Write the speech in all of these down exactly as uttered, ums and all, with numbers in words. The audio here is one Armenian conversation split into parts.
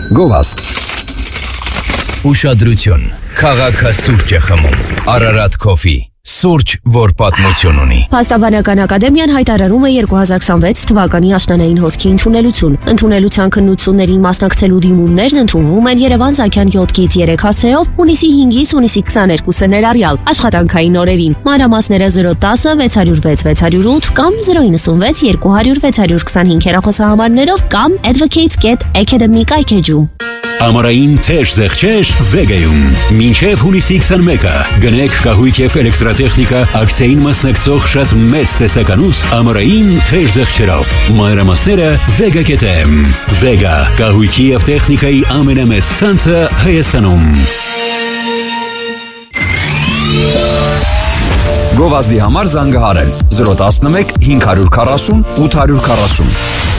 Գովազդ։ Ուշադրություն, քաղաքը սուրճ է խմում, Արարատ Coffee, սուրճ, որ պատմություն ունի։ Փաստաբանական ակադեմիան հայտարարում է երկու հազար քսանվեց թվականի աշնանային հոսքի ընդունելություն։ Ընդունելության քննություններին մասնակցելու դիմումներն ընդունվում են Երևան-Զաքյան յոթ երեք հասցեով հունիսի հինգից հունիսի քսաներկուսը ներառյալ աշխատանքային օրերին։ Մանրամասները զրո տասը վեց հարյուր վեց վեց հարյուր ութ կամ զրո իննսունվեց երկու հարյուր վեց հարյուր քսանհինգ հեռախոսահամարներով կամ advocates dot academy կայքեջում։ Ամառային թեժ զեղչեր Վեգայում։ Մինչև հունիսի քսանմեկը գնեք կահույք և էլեկտրատեխնիկա ակցիային մասնակցող շատ մեծ տեսականուց ամառային թեժ զեղչերով։ Մանրամասները Vega dot am։ Vega կահույքի և տեխնիկայի ամենամեծ ցանցը Հայաստանում։ Գովազդի համար զանգահարել զրո տասնմեկ հինգ հարյուր քառասուն ութ հարյուր քառասուն։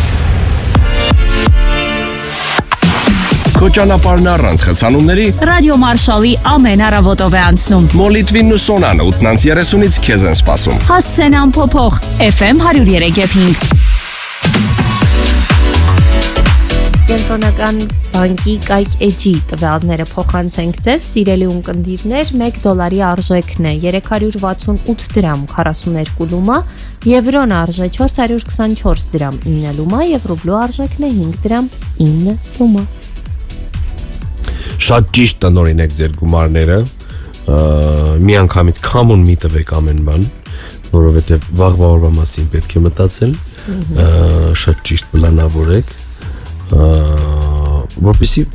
Քո ճանապարհն առանց խցանումների Ռադիո Մարշալի ամեն առավոտով է անցնում։ Մոլիտվինն ու Սոնանը ութ երեսունից քեզ են սպասում։ Հասցեն ամփոփող F M one oh three point five։ Կենտրոնական բանկի կայք էջի տվյալները փոխանցենք ձեզ, սիրելի ունկնդիրներ, մեկ դոլարի արժեքն է երեք հարյուր վաթսունութ դրամ քառասուներկու լումա, եվրոն արժե չորս հարյուր քսանչորս դրամ ինը լումա եւ ռուբլու արժեքն է հինգ դրամ ինը լումա։ Շատ ճիշտ տնօրինեք ձեր գումարները, միանգամից կամոն մի տվեք ամեն բան, որովհետև վաղվա օրվա մասին պետք է մտածել, շատ ճիշտ պլանավորեք, որպեսզի